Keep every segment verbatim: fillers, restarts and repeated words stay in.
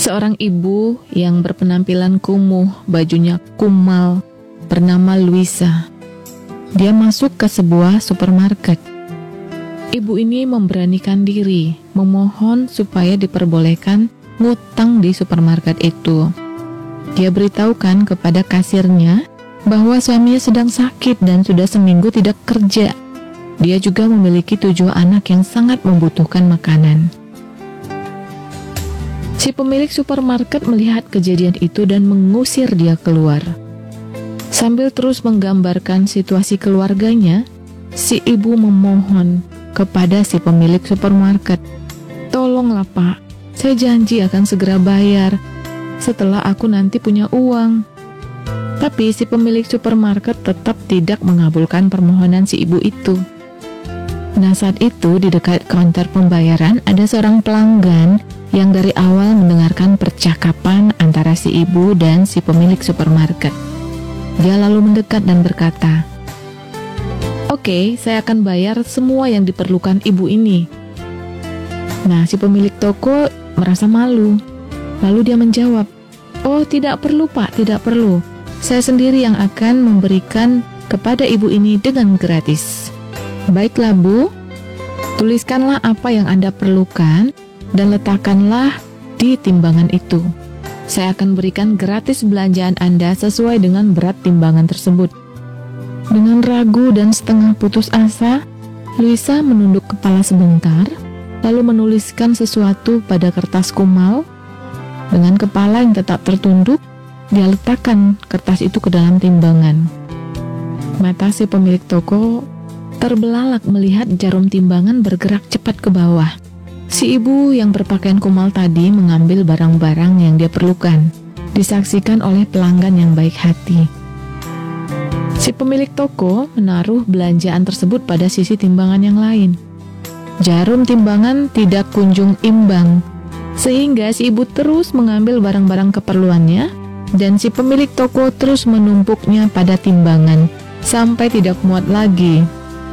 Seorang ibu yang berpenampilan kumuh, bajunya kumal, bernama Luisa. Dia masuk ke sebuah supermarket. Ibu ini memberanikan diri, memohon supaya diperbolehkan ngutang di supermarket itu. Dia beritahukan kepada kasirnya bahwa suaminya sedang sakit dan sudah seminggu tidak kerja. Dia juga memiliki tujuh anak yang sangat membutuhkan makanan. Si pemilik supermarket melihat kejadian itu dan mengusir dia keluar. Sambil terus menggambarkan situasi keluarganya, si ibu memohon kepada si pemilik supermarket, "Tolonglah Pak, saya janji akan segera bayar setelah aku nanti punya uang." Tapi si pemilik supermarket tetap tidak mengabulkan permohonan si ibu itu. Nah, saat itu di dekat counter pembayaran ada seorang pelanggan yang dari awal mendengarkan percakapan antara si ibu dan si pemilik supermarket. Dia lalu mendekat dan berkata, "Oke, saya akan bayar semua yang diperlukan ibu ini." Nah, si pemilik toko merasa malu. Lalu dia menjawab, "Oh, tidak perlu Pak, tidak perlu. Saya sendiri yang akan memberikan kepada ibu ini dengan gratis." "Baiklah Bu, tuliskanlah apa yang Anda perlukan dan letakkanlah di timbangan itu. Saya akan berikan gratis belanjaan Anda sesuai dengan berat timbangan tersebut." Dengan ragu dan setengah putus asa, Luisa menunduk kepala sebentar, lalu menuliskan sesuatu pada kertas kumal. Dengan kepala yang tetap tertunduk, dia letakkan kertas itu ke dalam timbangan. Mata si pemilik toko terbelalak melihat jarum timbangan bergerak cepat ke bawah. Si ibu yang berpakaian kumal tadi mengambil barang-barang yang dia perlukan, disaksikan oleh pelanggan yang baik hati. Si pemilik toko menaruh belanjaan tersebut pada sisi timbangan yang lain. Jarum timbangan tidak kunjung imbang, sehingga si ibu terus mengambil barang-barang keperluannya, dan si pemilik toko terus menumpuknya pada timbangan sampai tidak muat lagi.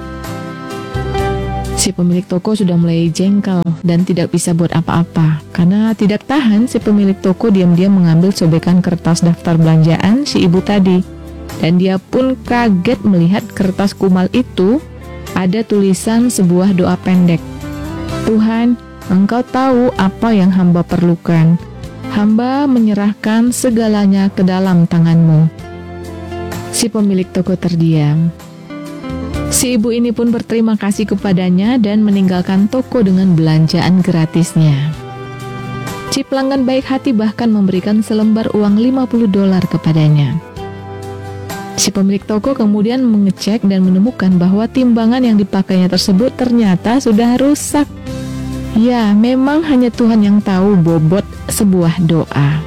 Si pemilik toko sudah mulai jengkel dan tidak bisa buat apa-apa. Karena tidak tahan, si pemilik toko diam-diam mengambil sobekan kertas daftar belanjaan si ibu tadi. Dan dia pun kaget melihat kertas kumal itu ada tulisan sebuah doa pendek. "Tuhan, Engkau tahu apa yang hamba perlukan. Hamba menyerahkan segalanya ke dalam tangan-Mu." Si pemilik toko terdiam. Si ibu ini pun berterima kasih kepadanya dan meninggalkan toko dengan belanjaan gratisnya. Si pelanggan baik hati bahkan memberikan selembar uang lima puluh dolar kepadanya. Si pemilik toko kemudian mengecek dan menemukan bahwa timbangan yang dipakainya tersebut ternyata sudah rusak. Ya, memang hanya Tuhan yang tahu bobot sebuah doa.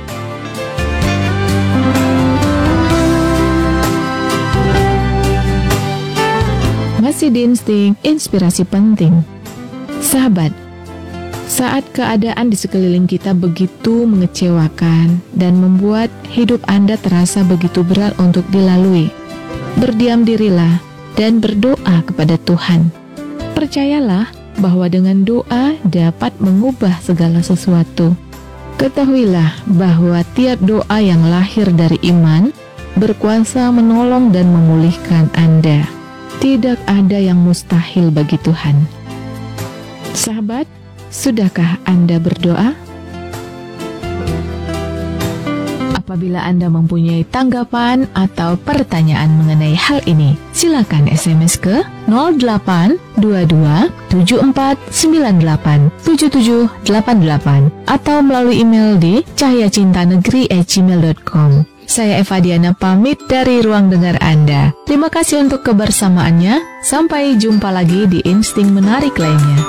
Masih di Insting Inspirasi Penting. Sahabat, saat keadaan di sekeliling kita begitu mengecewakan dan membuat hidup Anda terasa begitu berat untuk dilalui, berdiam dirilah dan berdoa kepada Tuhan. Percayalah bahwa dengan doa dapat mengubah segala sesuatu. Ketahuilah bahwa tiap doa yang lahir dari iman berkuasa menolong dan memulihkan Anda. Tidak ada yang mustahil bagi Tuhan. Sahabat, sudahkah Anda berdoa? Apabila Anda mempunyai tanggapan atau pertanyaan mengenai hal ini, silakan S M S ke nol delapan dua dua tujuh empat sembilan delapan tujuh tujuh delapan delapan atau melalui email di cahyacintanegeri at gmail dot com. Saya Eva Diana pamit dari ruang dengar Anda. Terima kasih untuk kebersamaannya. Sampai jumpa lagi di Insting Menarik lainnya.